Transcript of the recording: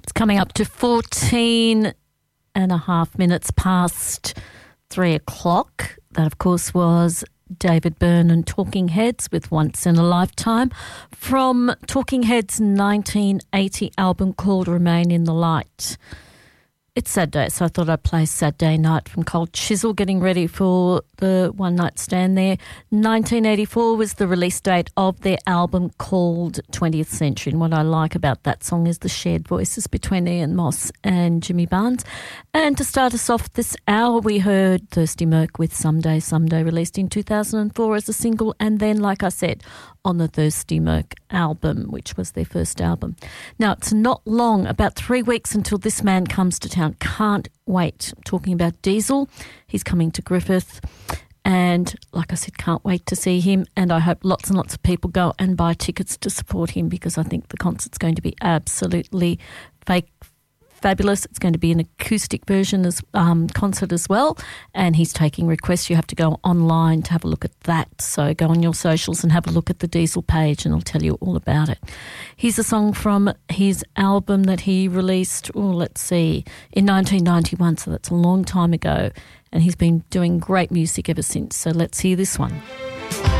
It's coming up to 14 and a half minutes past 3 o'clock. That, of course, was David Byrne and Talking Heads with Once in a Lifetime from Talking Heads' 1980 album called Remain in the Light. It's Saturday, so I thought I'd play Saturday Night from Cold Chisel, getting ready for the one night stand there. 1984 was the release date of their album called 20th Century, and what I like about that song is the shared voices between Ian Moss and Jimmy Barnes. And to start us off this hour, we heard Thirsty Merc with Someday, Someday, released in 2004 as a single, and then, like I said, on the Thirsty Merc album, which was their first album. Now, it's not long, about 3 weeks until this man comes to town. Can't wait. I'm talking about Diesel. He's coming to Griffith. And like I said, can't wait to see him. And I hope lots and lots of people go and buy tickets to support him, because I think the concert's going to be absolutely fabulous. It's going to be an acoustic version concert as well, and he's taking requests. You have to go online to have a look at that, so go on your socials and have a look at the Diesel page and I'll tell you all about it. Here's a song from his album that he released, in 1991, so that's a long time ago, and he's been doing great music ever since, so let's hear this one.